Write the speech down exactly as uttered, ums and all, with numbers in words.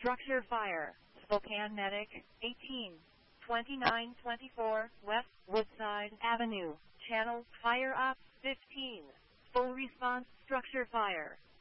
Structure fire. Spokane Medic, eighteen twenty-nine twenty-four West Woodside Avenue. Channel Fire Up, fifteen. Full response structure fire.